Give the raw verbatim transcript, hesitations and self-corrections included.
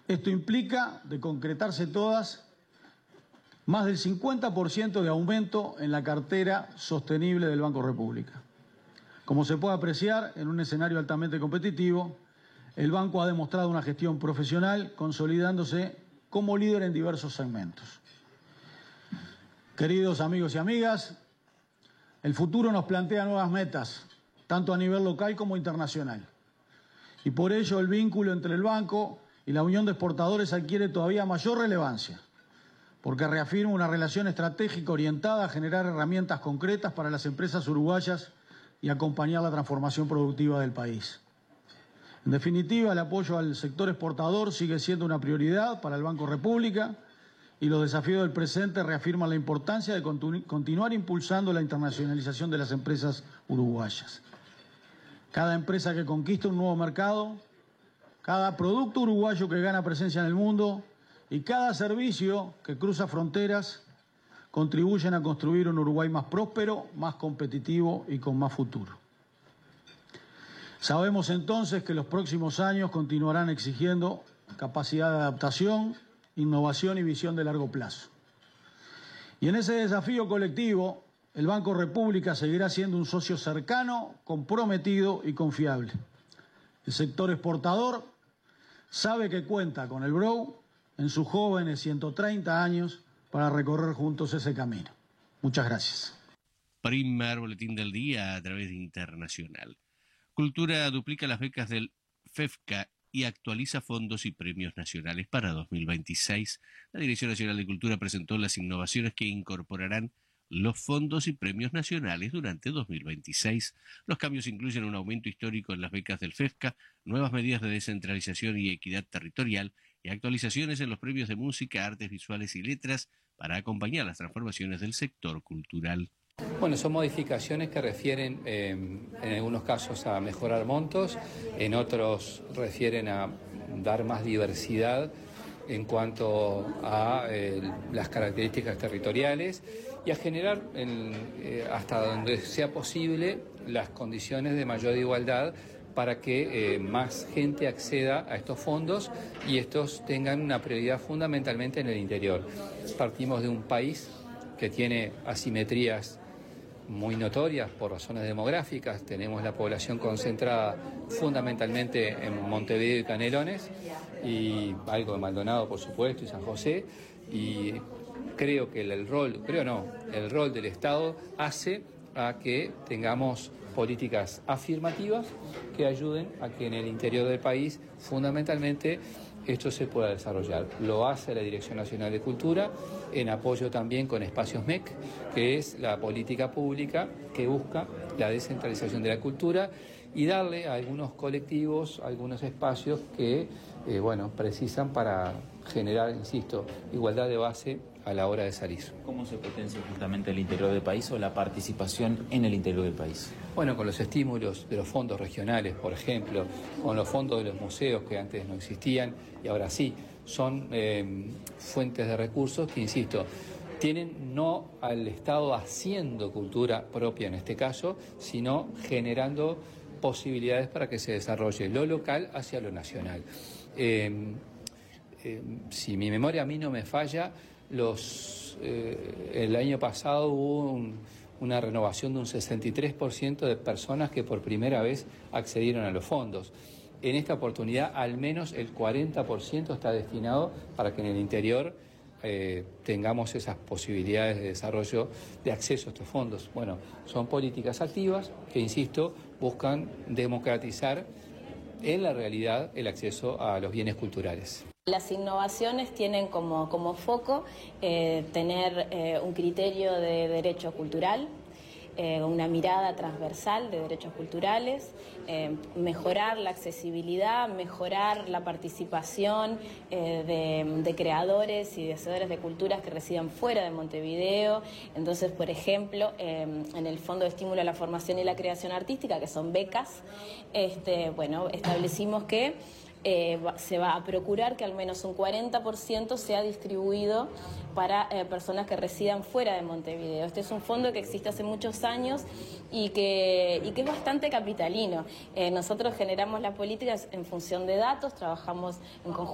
Esto implica, de concretarse todas, más del cincuenta por ciento de aumento en la cartera sostenible del Banco República. Como se puede apreciar, en un escenario altamente competitivo, el banco ha demostrado una gestión profesional, consolidándose como líder en diversos segmentos. Queridos amigos y amigas, el futuro nos plantea nuevas metas, tanto a nivel local como internacional. Y por ello el vínculo entre el banco y la Unión de Exportadores adquiere todavía mayor relevancia, porque reafirma una relación estratégica orientada a generar herramientas concretas para las empresas uruguayas y acompañar la transformación productiva del país. En definitiva, el apoyo al sector exportador sigue siendo una prioridad para el Banco República y los desafíos del presente reafirman la importancia de continu- continuar impulsando la internacionalización de las empresas uruguayas. Cada empresa que conquista un nuevo mercado, cada producto uruguayo que gana presencia en el mundo y cada servicio que cruza fronteras contribuyen a construir un Uruguay más próspero, más competitivo y con más futuro. Sabemos entonces que los próximos años continuarán exigiendo capacidad de adaptación, innovación y visión de largo plazo. Y en ese desafío colectivo, el Banco República seguirá siendo un socio cercano, comprometido y confiable. El sector exportador sabe que cuenta con el B R O en sus jóvenes ciento treinta años para recorrer juntos ese camino. Muchas gracias. Primer boletín del día a través de Internacional. Cultura duplica las becas del FEFCA y actualiza fondos y premios nacionales para dos mil veintiséis. La Dirección Nacional de Cultura presentó las innovaciones que incorporarán los fondos y premios nacionales durante dos mil veintiséis. Los cambios incluyen un aumento histórico en las becas del FEFCA, nuevas medidas de descentralización y equidad territorial y actualizaciones en los premios de música, artes visuales y letras para acompañar las transformaciones del sector cultural. Bueno, son modificaciones que refieren eh, en algunos casos a mejorar montos, en otros refieren a dar más diversidad en cuanto a eh, las características territoriales y a generar, en, eh, hasta donde sea posible, las condiciones de mayor igualdad para que eh, más gente acceda a estos fondos y estos tengan una prioridad fundamentalmente en el interior. Partimos de un país que tiene asimetrías muy notorias por razones demográficas. Tenemos la población concentrada fundamentalmente en Montevideo y Canelones, y algo de Maldonado, por supuesto, y San José, y creo que el, el rol, creo no, el rol del Estado hace a que tengamos políticas afirmativas que ayuden a que en el interior del país, fundamentalmente, esto se pueda desarrollar. Lo hace la Dirección Nacional de Cultura, en apoyo también con Espacios M E C, que es la política pública que busca la descentralización de la cultura y darle a algunos colectivos, algunos espacios que, eh, bueno, precisan para generar, insisto, igualdad de base a la hora de salir. ¿Cómo se potencia justamente el interior del país o la participación en el interior del país? Bueno, con los estímulos de los fondos regionales, por ejemplo, con los fondos de los museos que antes no existían y ahora sí, son eh, fuentes de recursos que, insisto, tienen no al Estado haciendo cultura propia en este caso, sino generando posibilidades para que se desarrolle lo local hacia lo nacional. Eh, eh, si mi memoria a mí no me falla, Los, eh, el año pasado hubo un, una renovación de un sesenta y tres por ciento de personas que por primera vez accedieron a los fondos. En esta oportunidad, al menos el cuarenta por ciento está destinado para que en el interior eh, tengamos esas posibilidades de desarrollo, de acceso a estos fondos. Bueno, son políticas activas que, insisto, buscan democratizar en la realidad el acceso a los bienes culturales. Las innovaciones tienen como, como foco eh, tener eh, un criterio de derecho cultural, eh, una mirada transversal de derechos culturales, eh, mejorar la accesibilidad, mejorar la participación eh, de, de creadores y de hacedores de culturas que residan fuera de Montevideo. Entonces, por ejemplo, eh, en el Fondo de Estímulo a la Formación y la Creación Artística, que son becas, este, bueno, establecimos que Eh, se va a procurar que al menos un cuarenta por ciento sea distribuido para eh, personas que residan fuera de Montevideo. Este es un fondo que existe hace muchos años y que, y que es bastante capitalino. Eh, nosotros generamos las políticas en función de datos, trabajamos en conjunto